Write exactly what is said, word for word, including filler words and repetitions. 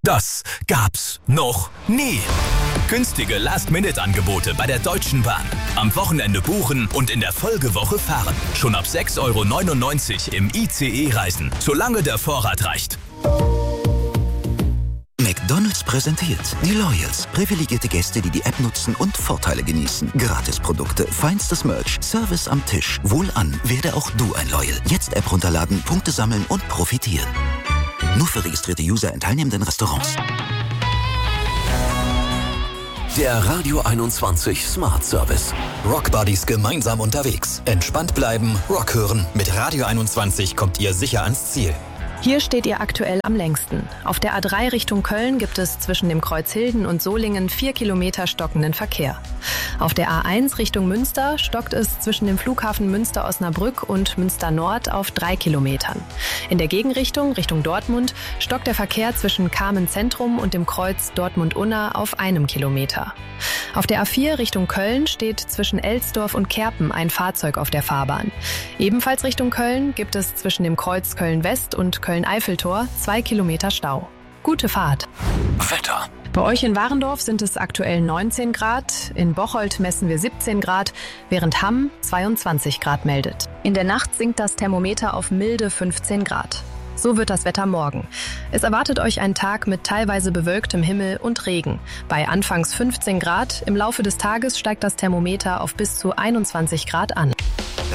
Das gab's noch nie. Günstige Last-Minute-Angebote bei der Deutschen Bahn. Am Wochenende buchen und in der Folgewoche fahren. Schon ab sechs Euro neunundneunzig im I C E reisen, solange der Vorrat reicht. McDonald's präsentiert die Loyals. Privilegierte Gäste, die die App nutzen und Vorteile genießen. Gratisprodukte, feinstes Merch, Service am Tisch. Wohlan, werde auch du ein Loyal. Jetzt App runterladen, Punkte sammeln und profitieren. Nur für registrierte User in teilnehmenden Restaurants. Der Radio einundzwanzig Smart Service. Rock Buddies gemeinsam unterwegs. Entspannt bleiben, Rock hören. Mit Radio einundzwanzig kommt ihr sicher ans Ziel. Hier steht ihr aktuell am längsten. Auf der A drei Richtung Köln gibt es zwischen dem Kreuz Hilden und Solingen vier Kilometer stockenden Verkehr. Auf der A eins Richtung Münster stockt es zwischen dem Flughafen Münster-Osnabrück und Münster-Nord auf drei Kilometern. In der Gegenrichtung, Richtung Dortmund, stockt der Verkehr zwischen Kamen-Zentrum und dem Kreuz Dortmund-Unna auf einem Kilometer. Auf der A vier Richtung Köln steht zwischen Elsdorf und Kerpen ein Fahrzeug auf der Fahrbahn. Ebenfalls Richtung Köln gibt es zwischen dem Kreuz Köln-West und Köln-Eiffeltor zwei Kilometer Stau. Gute Fahrt. Wetter. Bei euch in Warendorf sind es aktuell neunzehn Grad, in Bocholt messen wir siebzehn Grad, während Hamm zweiundzwanzig Grad meldet. In der Nacht sinkt das Thermometer auf milde fünfzehn Grad. So wird das Wetter morgen. Es erwartet euch ein Tag mit teilweise bewölktem Himmel und Regen. Bei anfangs fünfzehn Grad, im Laufe des Tages steigt das Thermometer auf bis zu einundzwanzig Grad an.